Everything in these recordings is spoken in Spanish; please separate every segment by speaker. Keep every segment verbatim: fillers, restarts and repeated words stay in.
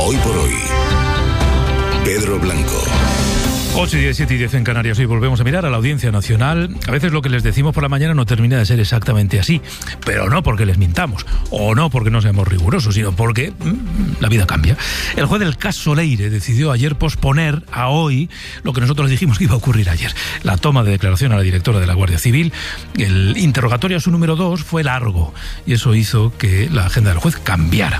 Speaker 1: Hoy por hoy, Pedro Blanco.
Speaker 2: ocho y diez, siete y diez en Canarias. Hoy volvemos a mirar a la Audiencia Nacional. A veces lo que les decimos por la mañana no termina de ser exactamente así, pero no porque les mintamos, o no porque no seamos rigurosos, sino porque mmm, la vida cambia. El juez del caso Leire decidió ayer posponer a hoy lo que nosotros dijimos que iba a ocurrir ayer. La toma de declaración a la directora de la Guardia Civil. El interrogatorio a su número dos fue largo y eso hizo que la agenda del juez cambiara.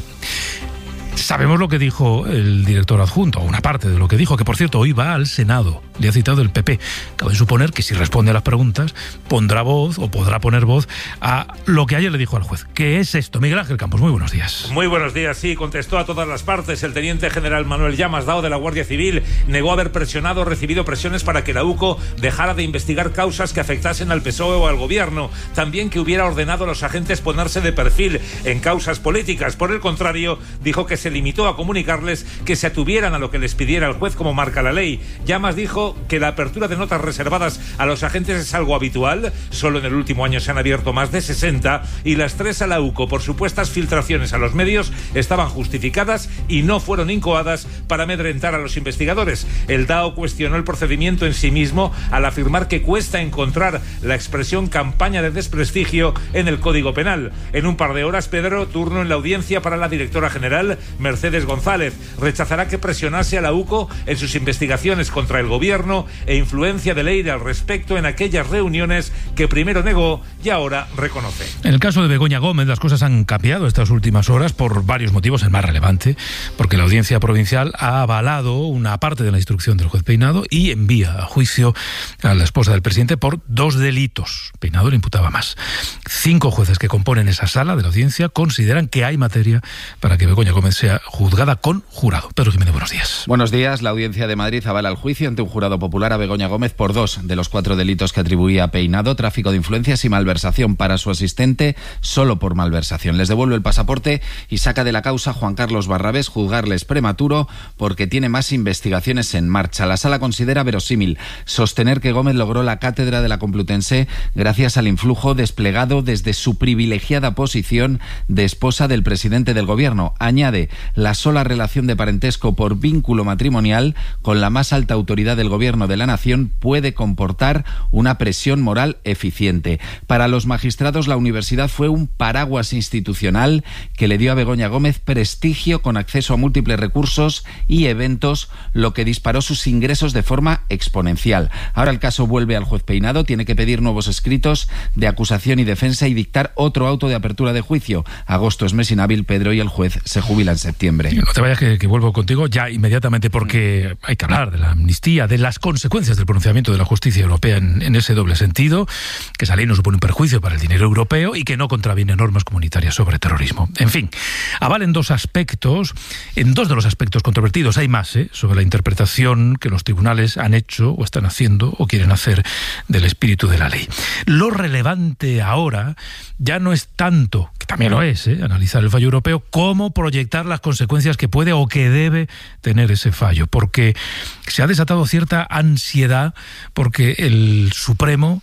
Speaker 2: Sabemos lo que dijo el director adjunto, o una parte de lo que dijo, que por cierto hoy va al Senado. Le ha citado el P P. Cabe suponer que si responde a las preguntas pondrá voz o podrá poner voz a lo que ayer le dijo al juez. ¿Qué es esto? Miguel Ángel Campos, muy buenos días.
Speaker 3: Muy buenos días, sí, contestó a todas las partes. El teniente general Manuel Llamas Dao de la Guardia Civil negó haber presionado o recibido presiones para que la U C O dejara de investigar causas que afectasen al P S O E o al gobierno. También que hubiera ordenado a los agentes ponerse de perfil en causas políticas. Por el contrario, dijo que se limitó a comunicarles que se atuvieran a lo que les pidiera el juez como marca la ley. Llamas dijo que la apertura de notas reservadas a los agentes es algo habitual. Solo en el último año se han abierto más de sesenta y las tres a la U C O por supuestas filtraciones a los medios estaban justificadas y no fueron incoadas para amedrentar a los investigadores. El Dao cuestionó el procedimiento en sí mismo al afirmar que cuesta encontrar la expresión campaña de desprestigio en el Código Penal. En un par de horas, Pedro, turno en la audiencia para la directora general, Mercedes González. Rechazará que presionase a la U C O en sus investigaciones contra el gobierno e influencia de Leire al respecto en aquellas reuniones que primero negó y ahora reconoce.
Speaker 2: En el caso de Begoña Gómez, las cosas han cambiado estas últimas horas por varios motivos. El más relevante, porque la Audiencia Provincial ha avalado una parte de la instrucción del juez Peinado y envía a juicio a la esposa del presidente por dos delitos. Peinado le imputaba más. Cinco jueces que componen esa sala de la audiencia consideran que hay materia para que Begoña Gómez sea juzgada con jurado. Pedro Jiménez, buenos días.
Speaker 4: Buenos días. La Audiencia de Madrid avala el juicio ante un jurado popular a Begoña Gómez por dos de los cuatro delitos que atribuía a Peinado: tráfico de influencias y malversación para su asistente, solo por malversación. Les devuelve el pasaporte y saca de la causa a Juan Carlos Barrabés. Juzgarles prematuro porque tiene más investigaciones en marcha. La sala considera verosímil sostener que Gómez logró la cátedra de la Complutense gracias al influjo desplegado desde su privilegiada posición de esposa del presidente del gobierno. Añade: la sola relación de parentesco por vínculo matrimonial con la más alta autoridad del gobierno de la nación puede comportar una presión moral eficiente. Para los magistrados, la universidad fue un paraguas institucional que le dio a Begoña Gómez prestigio con acceso a múltiples recursos y eventos, lo que disparó sus ingresos de forma exponencial. Ahora el caso vuelve al juez Peinado, tiene que pedir nuevos escritos de acusación y defensa y dictar otro auto de apertura de juicio. Agosto es mes inhábil, Pedro, y el juez se jubila en septiembre.
Speaker 2: No te vayas que, que vuelvo contigo ya inmediatamente, porque hay que hablar de la amnistía, de las consecuencias del pronunciamiento de la justicia europea en, en ese doble sentido, que esa ley no supone un perjuicio para el dinero europeo y que no contraviene normas comunitarias sobre terrorismo. En fin, avalen dos aspectos, en dos de los aspectos controvertidos. Hay más, ¿eh?, sobre la interpretación que los tribunales han hecho o están haciendo o quieren hacer del espíritu de la ley. Lo relevante ahora ya no es tanto, que también lo es, ¿eh?, analizar el fallo europeo, como proyectar las consecuencias que puede o que debe tener ese fallo, porque se ha desatado cierta ansiedad porque el Supremo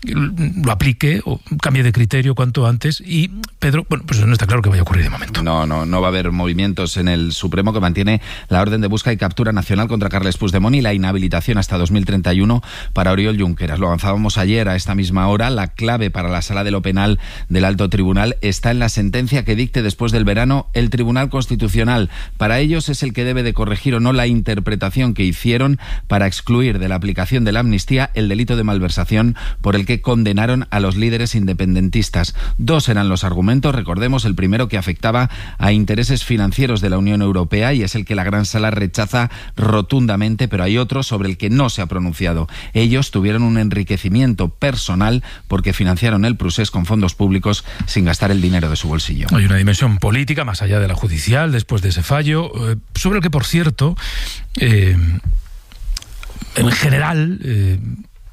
Speaker 2: lo aplique o cambie de criterio cuanto antes. Y Pedro, bueno, pues no está claro que vaya a ocurrir de momento.
Speaker 4: No, no, no va a haber movimientos en el Supremo, que mantiene la orden de busca y captura nacional contra Carles Puigdemont y la inhabilitación hasta dos mil treinta y uno para Oriol Junqueras. Lo avanzábamos ayer a esta misma hora. La clave para la Sala de lo Penal del Alto Tribunal está en la sentencia que dicte después del verano el Tribunal Constitucional. Para ellos es el que debe de corregir o no la interpretación que hicieron para excluir de la aplicación de la amnistía el delito de malversación por el que que condenaron a los líderes independentistas. Dos eran los argumentos, recordemos, el primero que afectaba a intereses financieros de la Unión Europea y es el que la Gran Sala rechaza rotundamente, pero hay otro sobre el que no se ha pronunciado. Ellos tuvieron un enriquecimiento personal porque financiaron el procés con fondos públicos sin gastar el dinero de su bolsillo.
Speaker 2: Hay una dimensión política más allá de la judicial después de ese fallo, eh, sobre el que, por cierto, eh, en general... Eh,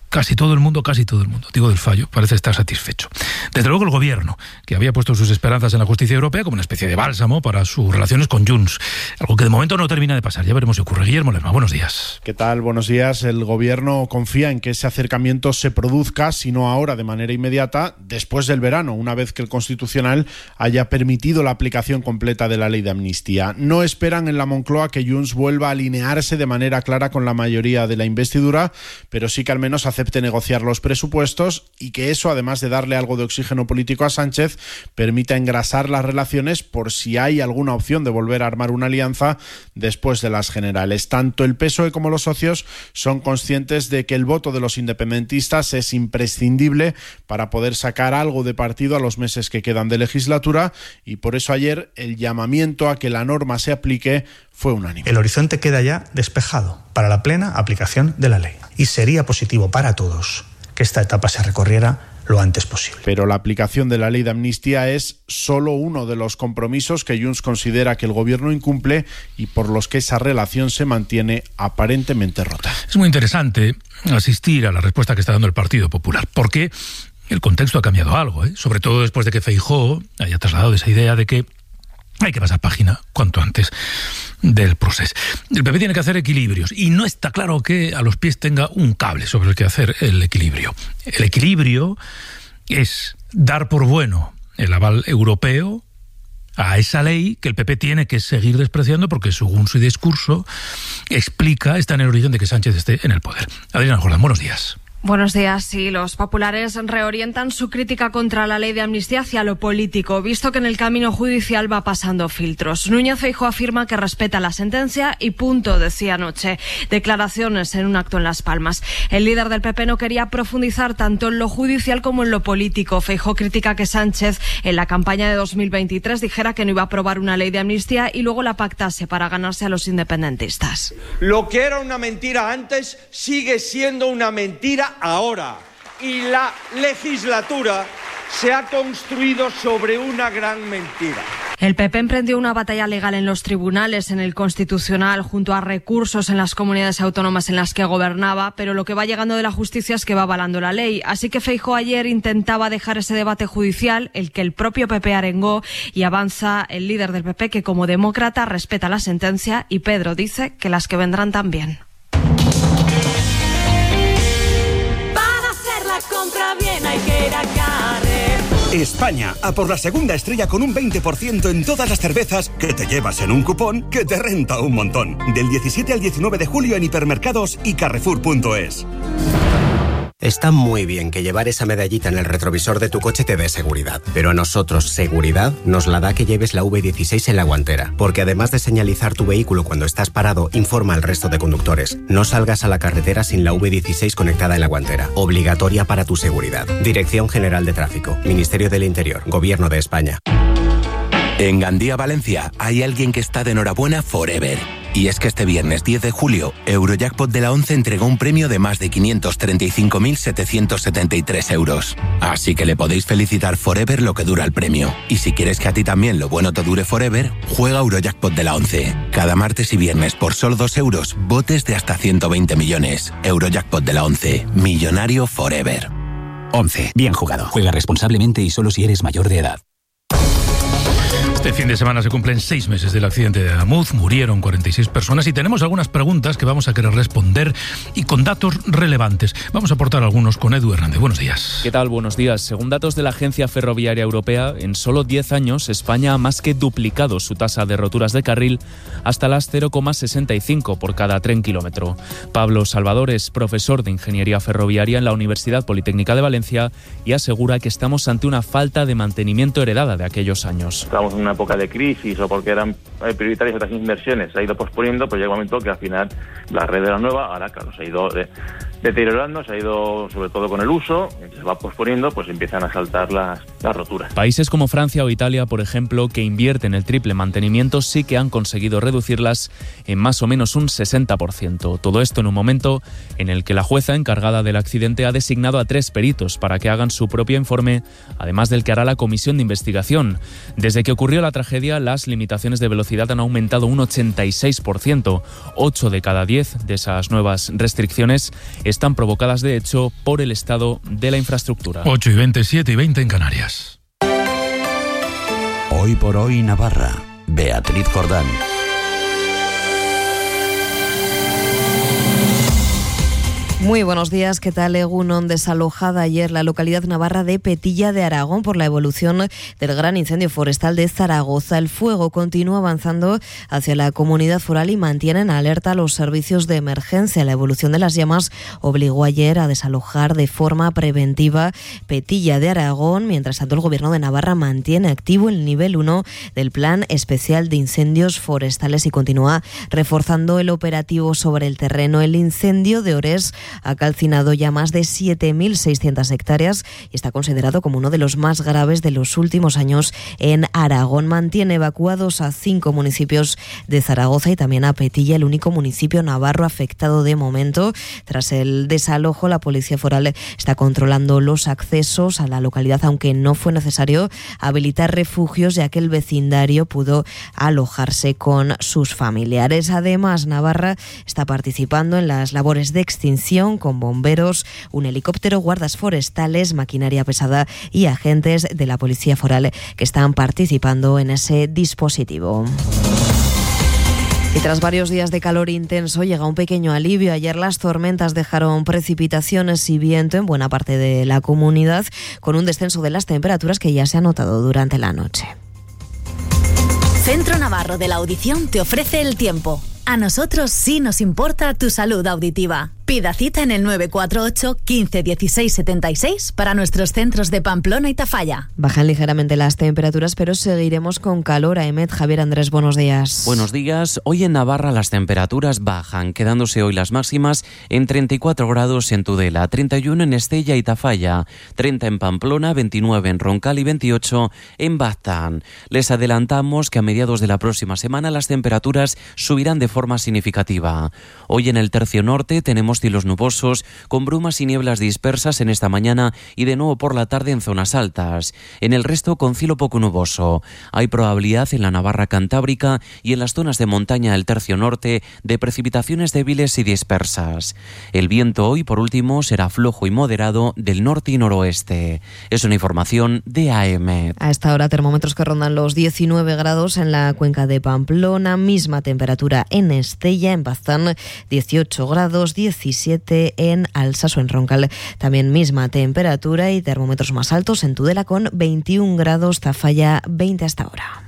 Speaker 2: casi todo el mundo, casi todo el mundo, digo del fallo, parece estar satisfecho. Desde luego el gobierno, que había puesto sus esperanzas en la justicia europea como una especie de bálsamo para sus relaciones con Junts, algo que de momento no termina de pasar. Ya veremos si ocurre. Guillermo Lerma, buenos días.
Speaker 5: ¿Qué tal? Buenos días. El gobierno confía en que ese acercamiento se produzca, si no ahora, de manera inmediata, después del verano, una vez que el Constitucional haya permitido la aplicación completa de la ley de amnistía. No esperan en la Moncloa que Junts vuelva a alinearse de manera clara con la mayoría de la investidura, pero sí que al menos acepte negociar los presupuestos y que eso, además de darle algo de oxígeno político a Sánchez, permita engrasar las relaciones por si hay alguna opción de volver a armar una alianza después de las generales. Tanto el P S O E como los socios son conscientes de que el voto de los independentistas es imprescindible para poder sacar algo de partido a los meses que quedan de legislatura, y por eso ayer el llamamiento a que la norma se aplique fue unánime.
Speaker 6: El horizonte queda ya despejado para la plena aplicación de la ley y sería positivo para todos que esta etapa se recorriera lo antes posible.
Speaker 5: Pero la aplicación de la ley de amnistía es solo uno de los compromisos que Junts considera que el gobierno incumple y por los que esa relación se mantiene aparentemente rota.
Speaker 2: Es muy interesante asistir a la respuesta que está dando el Partido Popular, porque el contexto ha cambiado algo, ¿eh? Sobre todo después de que Feijóo haya trasladado esa idea de que hay que pasar página cuanto antes del proceso. El P P tiene que hacer equilibrios y no está claro que a los pies tenga un cable sobre el que hacer el equilibrio. El equilibrio es dar por bueno el aval europeo a esa ley que el P P tiene que seguir despreciando porque, según su discurso, explica, está en el origen de que Sánchez esté en el poder. Adriana Jordán, buenos días.
Speaker 7: Buenos días. Sí, los populares reorientan su crítica contra la ley de amnistía hacia lo político, visto que en el camino judicial va pasando filtros. Núñez Feijóo afirma que respeta la sentencia y punto, decía anoche. Declaraciones en un acto en Las Palmas. El líder del P P no quería profundizar tanto en lo judicial como en lo político. Feijóo critica que Sánchez en la campaña de dos mil veintitrés dijera que no iba a aprobar una ley de amnistía y luego la pactase para ganarse a los independentistas.
Speaker 8: Lo que era una mentira antes sigue siendo una mentira ahora, y la legislatura se ha construido sobre una gran mentira.
Speaker 7: El P P emprendió una batalla legal en los tribunales, en el Constitucional, junto a recursos en las comunidades autónomas en las que gobernaba, pero lo que va llegando de la justicia es que va avalando la ley. Así que Feijóo ayer intentaba dejar ese debate judicial, el que el propio P P arengó, y avanza el líder del P P que como demócrata respeta la sentencia, y Pedro dice que las que vendrán también.
Speaker 9: España, a por la segunda estrella con un veinte por ciento en todas las cervezas que te llevas en un cupón que te renta un montón. Del diecisiete al diecinueve de julio en hipermercados y carrefour punto es.
Speaker 10: Está muy bien que llevar esa medallita en el retrovisor de tu coche te dé seguridad, pero a nosotros seguridad nos la da que lleves la V dieciséis en la guantera, porque además de señalizar tu vehículo cuando estás parado, informa al resto de conductores. No salgas a la carretera sin la V dieciséis conectada en la guantera, obligatoria para tu seguridad. Dirección General de Tráfico, Ministerio del Interior, Gobierno de España.
Speaker 11: En Gandía, Valencia, hay alguien que está de enhorabuena forever. Y es que este viernes diez de julio, Eurojackpot de la once entregó un premio de más de quinientos treinta y cinco mil setecientos setenta y tres euros. Así que le podéis felicitar forever lo que dura el premio. Y si quieres que a ti también lo bueno te dure forever, juega Eurojackpot de la once. Cada martes y viernes por solo dos euros, botes de hasta ciento veinte millones. Eurojackpot de la once. Millonario forever.
Speaker 12: once. Bien jugado. Juega responsablemente y solo si eres mayor de edad.
Speaker 2: Este fin de semana se cumplen seis meses del accidente de Adamuz, murieron cuarenta y seis personas y tenemos algunas preguntas que vamos a querer responder y con datos relevantes. Vamos a aportar algunos con Edu Hernández. Buenos días.
Speaker 13: ¿Qué tal? Buenos días. Según datos de la Agencia Ferroviaria Europea, en solo diez años España ha más que duplicado su tasa de roturas de carril hasta las cero coma sesenta y cinco por cada tren kilómetro. Pablo Salvador es profesor de Ingeniería Ferroviaria en la Universidad Politécnica de Valencia y asegura que estamos ante una falta de mantenimiento heredada de aquellos años.
Speaker 14: Estamos en una época de crisis o porque eran prioritarias otras inversiones, se ha ido posponiendo, pues llega un momento que al final la red de la nueva, ahora claro, se ha ido de, deteriorando, se ha ido sobre todo con el uso, se va posponiendo, pues empiezan a saltar las las roturas.
Speaker 13: Países como Francia o Italia, por ejemplo, que invierten el triple mantenimiento, sí que han conseguido reducirlas en más o menos un sesenta por ciento. Todo esto en un momento en el que la jueza encargada del accidente ha designado a tres peritos para que hagan su propio informe, además del que hará la comisión de investigación. Desde que ocurrió la tragedia, las limitaciones de velocidad han aumentado un ochenta y seis por ciento. ocho de cada diez de esas nuevas restricciones están provocadas, de hecho, por el estado de la infraestructura.
Speaker 2: ocho y veinte, siete y veinte en Canarias.
Speaker 15: Hoy por hoy Navarra. Beatriz Jordán.
Speaker 16: Muy buenos días, ¿qué tal? Egunon, desalojada ayer la localidad navarra de Petilla de Aragón por la evolución del gran incendio forestal de Zaragoza. El fuego continúa avanzando hacia la comunidad foral y mantienen alerta a los servicios de emergencia. La evolución de las llamas obligó ayer a desalojar de forma preventiva Petilla de Aragón. Mientras tanto, el Gobierno de Navarra mantiene activo el nivel uno del Plan Especial de Incendios Forestales y continúa reforzando el operativo sobre el terreno. El incendio de Orés ha calcinado ya más de siete mil seiscientas hectáreas y está considerado como uno de los más graves de los últimos años en Aragón. Mantiene evacuados a cinco municipios de Zaragoza y también a Petilla, el único municipio navarro afectado de momento. Tras el desalojo, la Policía Foral está controlando los accesos a la localidad, aunque no fue necesario habilitar refugios, ya que el vecindario pudo alojarse con sus familiares. Además, Navarra está participando en las labores de extinción con bomberos, un helicóptero, guardas forestales, maquinaria pesada y agentes de la Policía Foral que están participando en ese dispositivo. Y tras varios días de calor intenso llega un pequeño alivio. Ayer las tormentas dejaron precipitaciones y viento en buena parte de la comunidad, con un descenso de las temperaturas que ya se ha notado durante la noche.
Speaker 17: Centro Navarro de la Audición te ofrece el tiempo. A nosotros sí nos importa tu salud auditiva. Pida cita en el nueve cuatro ocho, quince, dieciséis, setenta y seis para nuestros centros de Pamplona y Tafalla.
Speaker 16: Bajan ligeramente las temperaturas, pero seguiremos con calor. Aemet, Javier Andrés, buenos días.
Speaker 18: Buenos días. Hoy en Navarra las temperaturas bajan, quedándose hoy las máximas en treinta y cuatro grados en Tudela, treinta y uno en Estella y Tafalla, treinta en Pamplona, veintinueve en Roncal y veintiocho en Baztán. Les adelantamos que a mediados de la próxima semana las temperaturas subirán de forma significativa. Hoy en el tercio norte tenemos cielos nubosos, con brumas y nieblas dispersas en esta mañana y de nuevo por la tarde en zonas altas. En el resto con cielo poco nuboso. Hay probabilidad en la Navarra Cantábrica y en las zonas de montaña del tercio norte de precipitaciones débiles y dispersas. El viento hoy, por último, será flojo y moderado del norte y noroeste. Es una información de Aemet.
Speaker 16: A esta hora termómetros que rondan los diecinueve grados en la cuenca de Pamplona, misma temperatura en Estella, en Baztán dieciocho grados, diecisiete en Alsaso, en Roncal también misma temperatura y termómetros más altos en Tudela con veintiún grados, Tafalla veinte hasta ahora.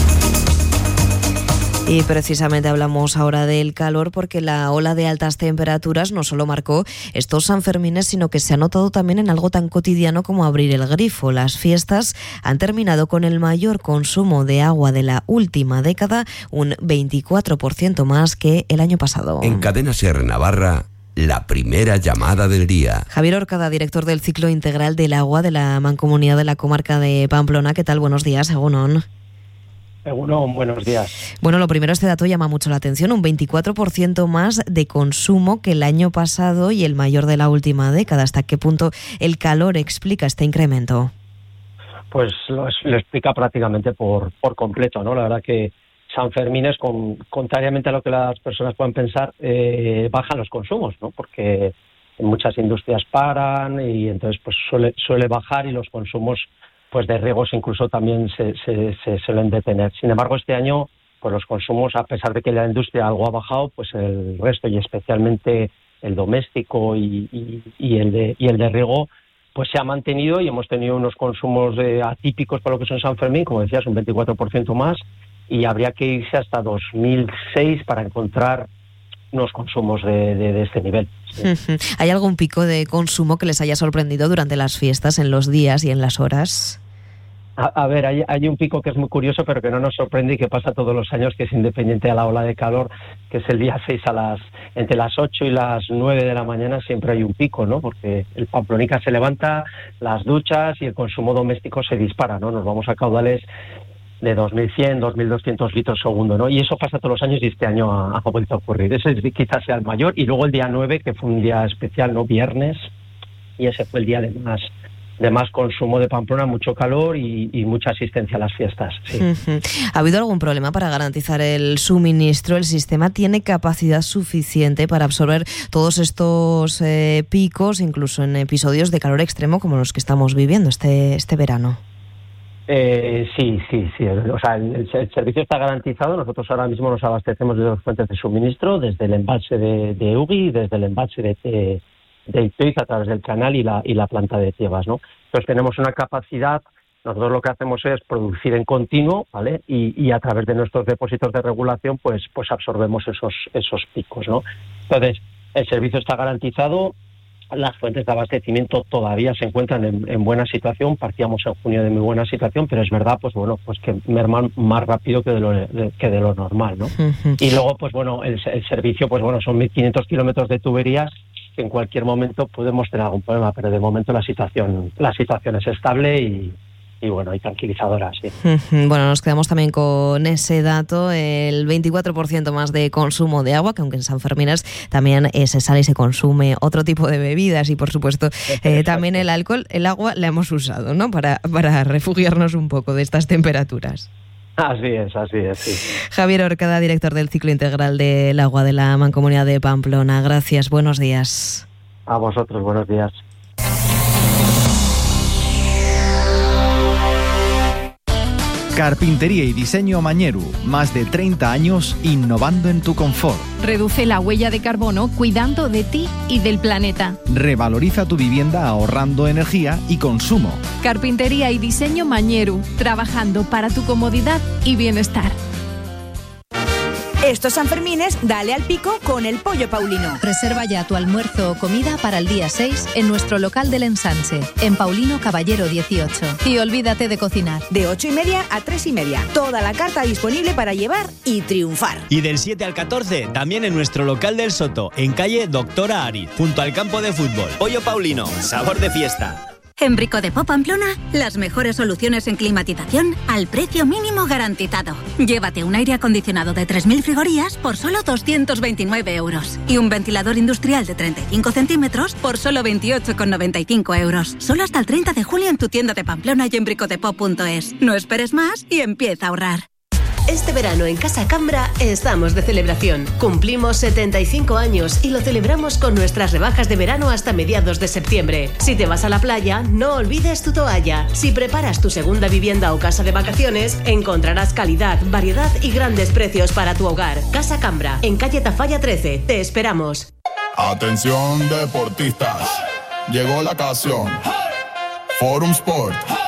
Speaker 16: Y precisamente hablamos ahora del calor porque la ola de altas temperaturas no solo marcó estos Sanfermines, sino que se ha notado también en algo tan cotidiano como abrir el grifo. Las fiestas han terminado con el mayor consumo de agua de la última década, un veinticuatro por ciento más que el año pasado.
Speaker 15: En Cadena SER Navarra, la primera llamada del día.
Speaker 16: Javier Orcada, director del ciclo integral del agua de la Mancomunidad de la Comarca de Pamplona. ¿Qué tal? Buenos días, Egunon.
Speaker 19: Egunon, buenos días.
Speaker 16: Bueno, lo primero, este dato llama mucho la atención, un veinticuatro por ciento más de consumo que el año pasado y el mayor de la última década. ¿Hasta qué punto el calor explica este incremento?
Speaker 19: Pues lo, lo explica prácticamente por, por completo, ¿no? La verdad que Sanfermines, con, contrariamente a lo que las personas puedan pensar, eh, bajan los consumos, ¿no? Porque muchas industrias paran y entonces pues suele, suele bajar y los consumos pues de riegos incluso también se, se, se suelen detener. Sin embargo, este año pues los consumos, a pesar de que la industria algo ha bajado, pues el resto y especialmente el doméstico y, y, y el de y el de riego pues se ha mantenido y hemos tenido unos consumos eh, atípicos para lo que son San Fermín, como decías, un veinticuatro por ciento más, y habría que irse hasta dos mil seis para encontrar unos consumos de, de, de este nivel. Sí.
Speaker 16: ¿Hay algún pico de consumo que les haya sorprendido durante las fiestas, en los días y en las horas?
Speaker 19: A, a ver, hay, hay un pico que es muy curioso, pero que no nos sorprende y que pasa todos los años, que es independiente a la ola de calor, que es el día seis a las, entre las ocho y las nueve de la mañana siempre hay un pico, ¿no? Porque el Pamplonica se levanta, las duchas y el consumo doméstico se dispara, ¿no? Nos vamos a caudales de dos mil cien, dos mil doscientos litros segundo, ¿no? Y eso pasa todos los años y este año ha, ha vuelto a ocurrir. Ese quizás sea el mayor. Y luego el día nueve, que fue un día especial, ¿no? Viernes, y ese fue el día de más... de más consumo de Pamplona, mucho calor y, y mucha asistencia a las fiestas. Sí.
Speaker 16: Uh-huh. ¿Ha habido algún problema para garantizar el suministro? ¿El sistema tiene capacidad suficiente para absorber todos estos eh, picos, incluso en episodios de calor extremo como los que estamos viviendo este, este verano?
Speaker 19: Eh, sí, sí, sí. O sea, el, el servicio está garantizado. Nosotros ahora mismo nos abastecemos de dos fuentes de suministro, desde el embalse de, de Ugi y desde el embalse de... de de Itoiz a través del canal y la y la planta de Tiebas, ¿no? Entonces tenemos una capacidad, nosotros lo que hacemos es producir en continuo, ¿vale? Y, y a través de nuestros depósitos de regulación, pues pues absorbemos esos esos picos, ¿no? Entonces, el servicio está garantizado, las fuentes de abastecimiento todavía se encuentran en, en buena situación, partíamos en junio de muy buena situación, pero es verdad, pues bueno, pues que merman más rápido que de lo, de, que de lo normal, ¿no? Uh-huh. Y luego, pues bueno, el, el servicio, pues bueno, son mil quinientos kilómetros de tuberías, que en cualquier momento podemos tener algún problema, pero de momento la situación la situación es estable y, y bueno, y tranquilizadora, sí.
Speaker 16: Bueno, nos quedamos también con ese dato, el veinticuatro por ciento más de consumo de agua, que aunque en Sanfermines también eh, se sale y se consume otro tipo de bebidas y por supuesto eh, también el alcohol, el agua la hemos usado, ¿no? Para, para refugiarnos un poco de estas temperaturas.
Speaker 19: Así es, así es, sí.
Speaker 16: Javier Orcada, director del ciclo integral del agua de la Mancomunidad de Pamplona. Gracias, buenos días.
Speaker 19: A vosotros, buenos días.
Speaker 20: Carpintería y diseño Mañeru, más de treinta años innovando en tu confort.
Speaker 21: Reduce la huella de carbono cuidando de ti y del planeta.
Speaker 20: Revaloriza tu vivienda ahorrando energía y consumo.
Speaker 21: Carpintería y diseño Mañeru, trabajando para tu comodidad y bienestar.
Speaker 22: Estos Sanfermines, dale al pico con el Pollo Paulino.
Speaker 23: Reserva ya tu almuerzo o comida para el día seis en nuestro local del Ensanche, en Paulino Caballero dieciocho. Y olvídate de cocinar.
Speaker 22: De ocho y media a tres y media. Toda la carta disponible para llevar y triunfar.
Speaker 24: Y del siete al catorce, también en nuestro local del Soto, en calle Doctora Ariz, junto al campo de fútbol. Pollo Paulino, sabor de fiesta.
Speaker 25: En Bricodepot Pamplona, las mejores soluciones en climatización al precio mínimo garantizado. Llévate un aire acondicionado de tres mil frigorías por solo doscientos veintinueve euros y un ventilador industrial de treinta y cinco centímetros por solo veintiocho con noventa y cinco euros. Solo hasta el treinta de julio en tu tienda de Pamplona y en bricodepot punto es. No esperes más y empieza a ahorrar.
Speaker 26: Este verano en Casa Cambra estamos de celebración. Cumplimos setenta y cinco años y lo celebramos con nuestras rebajas de verano hasta mediados de septiembre. Si te vas a la playa, no olvides tu toalla. Si preparas tu segunda vivienda o casa de vacaciones, encontrarás calidad, variedad y grandes precios para tu hogar. Casa Cambra, en calle Tafalla trece. Te esperamos.
Speaker 27: Atención deportistas, llegó la ocasión. Forum Sport